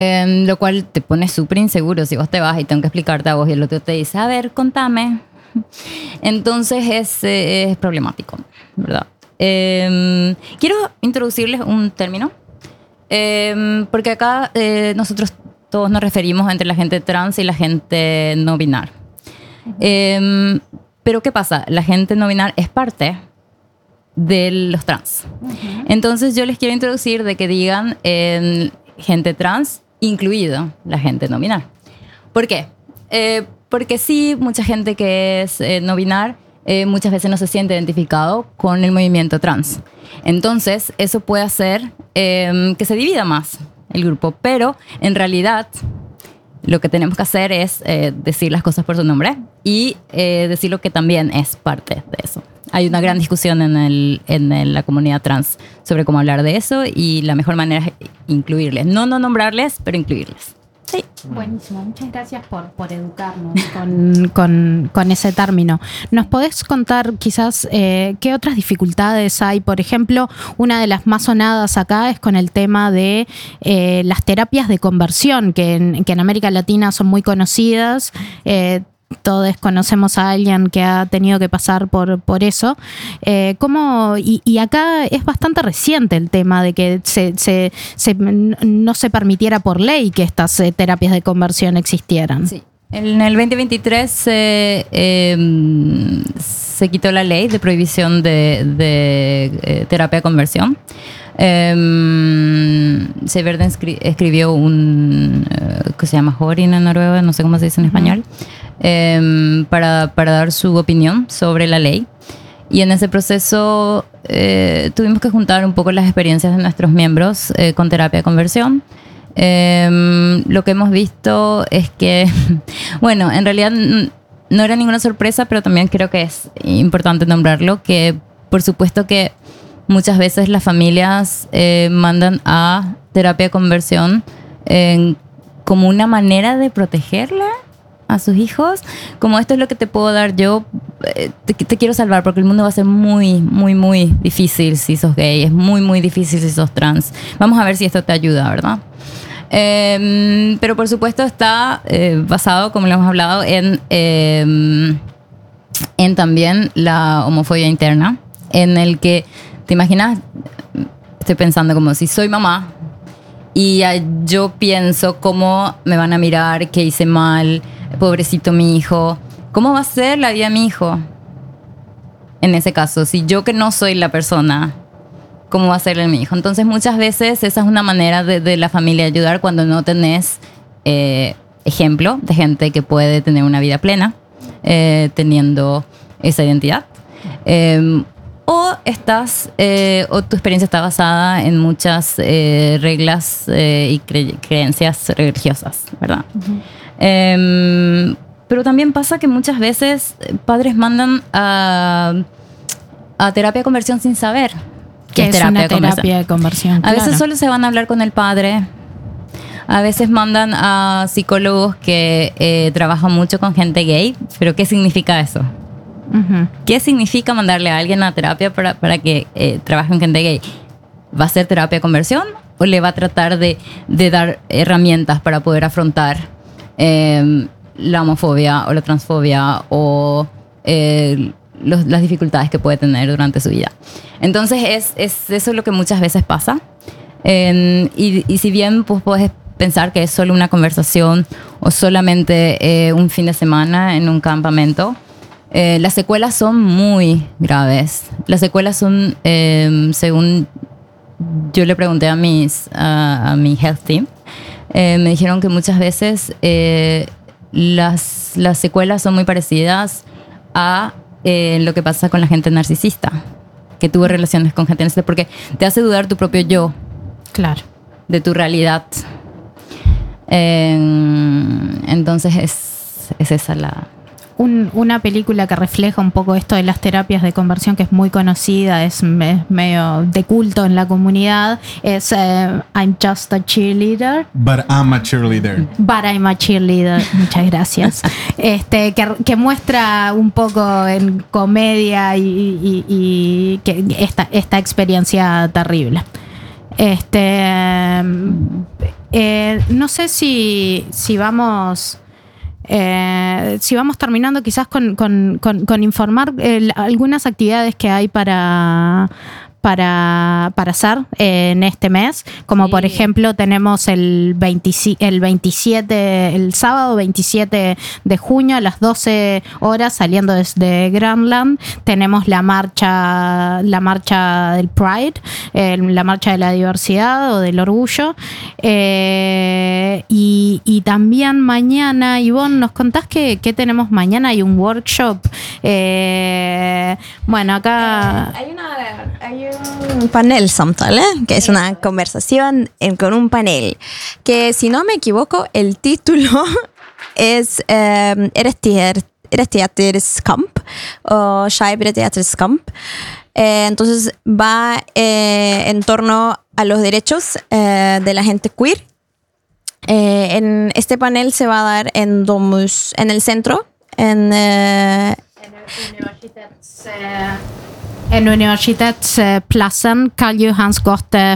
Lo cual te pone súper inseguro si vos te vas y tengo que explicarte a vos y el otro te dice, a ver, contame. Entonces es problemático, ¿verdad? Quiero introducirles un término, porque acá nosotros todos nos referimos entre la gente trans y la gente no binar. Pero ¿qué pasa? La gente no binar es parte de los trans. Entonces yo les quiero introducir de que digan gente trans, incluido la gente no binar. ¿Por qué? Porque sí, mucha gente que es no binar muchas veces no se siente identificado con el movimiento trans. Entonces eso puede hacer que se divida más el grupo, pero en realidad lo que tenemos que hacer es decir las cosas por su nombre y decir lo que también es parte de eso. Hay una gran discusión en la comunidad trans sobre cómo hablar de eso y la mejor manera es incluirles. No nombrarles, pero incluirles. Sí. Buenísimo, muchas gracias por educarnos con ese término. ¿Nos podés contar quizás qué otras dificultades hay? Por ejemplo, una de las más sonadas acá es con el tema de las terapias de conversión, que en América Latina son muy conocidas. Todos conocemos a alguien que ha tenido que pasar por eso. Y acá es bastante reciente el tema de que no se permitiera por ley que estas terapias de conversión existieran. Sí. En el 2023 se quitó la ley de prohibición de terapia de conversión. Severde escribió un que se llama Horin en noruego, no sé cómo se dice en español, para dar su opinión sobre la ley. Y en ese proceso tuvimos que juntar un poco las experiencias de nuestros miembros con terapia de conversión. Lo que hemos visto es que, bueno, en realidad no era ninguna sorpresa, pero también creo que es importante nombrarlo, que por supuesto que muchas veces las familias mandan a terapia de conversión como una manera de protegerla a sus hijos, como esto es lo que te puedo dar yo, te quiero salvar porque el mundo va a ser muy, muy, muy difícil si sos gay, es muy, muy difícil si sos trans. Vamos a ver si esto te ayuda, ¿verdad? Pero por supuesto está basado, como lo hemos hablado, en también la homofobia interna, en el que, ¿te imaginas? Estoy pensando como si soy mamá y yo pienso cómo me van a mirar, qué hice mal, pobrecito mi hijo. ¿Cómo va a ser la vida de mi hijo? En ese caso, si yo que no soy la persona, ¿cómo va a ser mi hijo? Entonces muchas veces esa es una manera de la familia ayudar cuando no tenés ejemplo de gente que puede tener una vida plena teniendo esa identidad. O tu experiencia está basada en muchas reglas y creencias religiosas, ¿verdad? Pero también pasa que muchas veces padres mandan a terapia de conversión sin saber qué es una terapia de conversión. A veces solo se van a hablar con el padre. A veces mandan a psicólogos que trabajan mucho con gente gay. Pero ¿qué significa eso? Uh-huh. ¿Qué significa mandarle a alguien a terapia para que trabaje con gente gay? ¿Va a ser terapia de conversión o le va a tratar de dar herramientas para poder afrontar la homofobia o la transfobia o las dificultades que puede tener durante su vida? Entonces es eso lo que muchas veces pasa. Y si bien pues, puedes pensar que es solo una conversación o solamente un fin de semana en un campamento, las secuelas son muy graves. Las secuelas son, según yo le pregunté a mi health team, me dijeron que muchas veces las secuelas son muy parecidas a lo que pasa con la gente narcisista, que tuvo relaciones con gente narcisista, porque te hace dudar tu propio yo. Claro. De tu realidad. Entonces es esa la... Una película que refleja un poco esto de las terapias de conversión, que es muy conocida, es medio de culto en la comunidad, es I'm Just a Cheerleader. But I'm a Cheerleader. But I'm a Cheerleader. Muchas gracias. Que muestra un poco en comedia y que esta experiencia terrible. no sé si vamos terminando quizás con informar algunas actividades que hay para hacer en este mes, como por ejemplo tenemos el sábado 27 de junio a las 12 horas saliendo desde Granland, tenemos la marcha del Pride, la marcha de la diversidad o del orgullo, y también mañana, Ivonne, ¿nos contás qué tenemos mañana? Hay un workshop, bueno, acá hay un panel samtal, que es una conversación con un panel, que si no me equivoco el título es Rettighetskamp o Skeiv Rettighetskamp. Entonces va en torno a los derechos de la gente queer. En este panel se va a dar en Domus, en el centro, en Universitetsplassen Karl Johans gate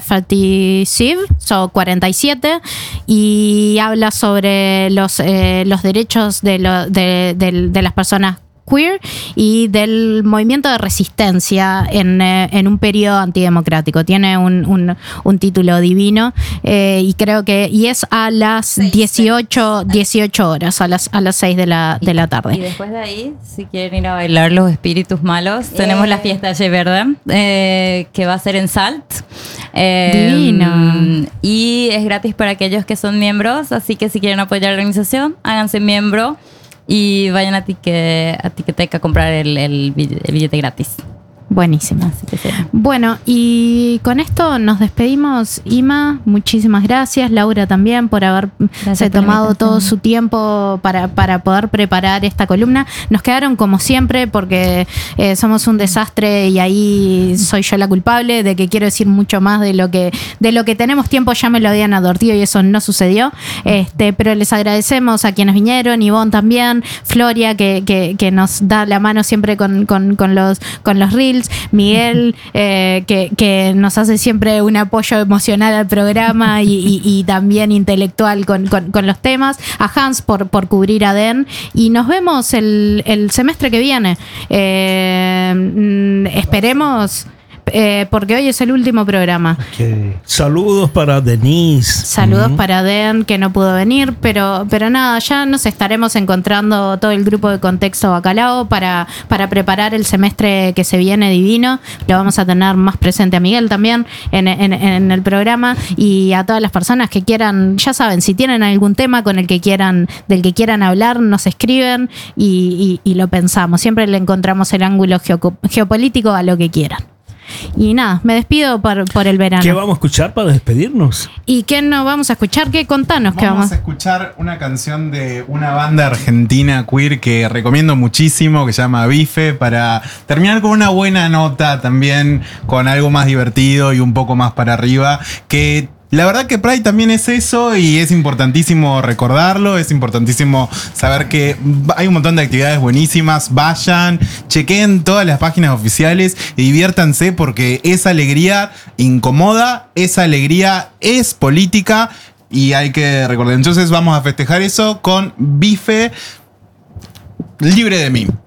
47, y habla sobre los derechos de las personas queer y del movimiento de resistencia en un periodo antidemocrático. Tiene un título divino, y creo que es a las 18 horas, a las 6 de la tarde. Y después de ahí, si quieren ir a bailar los espíritus malos, tenemos la fiesta de Verde, que va a ser en Salt. Divino. Y es gratis para aquellos que son miembros, así que si quieren apoyar la organización, háganse miembro y vayan a Ticketek a comprar el billete gratis. Buenísimo. Así que sí. Bueno, y con esto nos despedimos. Ima, muchísimas gracias. Laura también por haberse tomado todo su tiempo para poder preparar esta columna. Nos quedaron como siempre porque somos un desastre y ahí soy yo la culpable de que quiero decir mucho más de lo que tenemos tiempo. Ya me lo habían advertido y eso no sucedió. Pero les agradecemos a quienes vinieron, Ivonne también, Floria que nos da la mano siempre con los reels, Miguel, que nos hace siempre un apoyo emocional al programa y también intelectual con los temas, a Hans por cubrir a Den, y nos vemos el semestre que viene. Esperemos, porque hoy es el último programa. Okay. Saludos para Denise. Saludos para Den, que no pudo venir, pero nada, ya nos estaremos encontrando todo el grupo de Contexto Bacalao para preparar el semestre que se viene divino. Lo vamos a tener más presente a Miguel también en el programa, y a todas las personas que quieran, ya saben, si tienen algún tema del que quieran hablar, nos escriben y lo pensamos. Siempre le encontramos el ángulo geopolítico a lo que quieran. Y nada, me despido por el verano. ¿Qué vamos a escuchar para despedirnos? ¿Y qué no vamos a escuchar? ¿Qué? Contanos. Vamos a escuchar una canción de una banda argentina queer que recomiendo muchísimo, que se llama Bife, para terminar con una buena nota también, con algo más divertido y un poco más para arriba, que la verdad que Pride también es eso, y es importantísimo recordarlo, es importantísimo saber que hay un montón de actividades buenísimas. Vayan, chequen todas las páginas oficiales y diviértanse, porque esa alegría incomoda, esa alegría es política y hay que recordar. Entonces vamos a festejar eso con Bife, Libre de mí.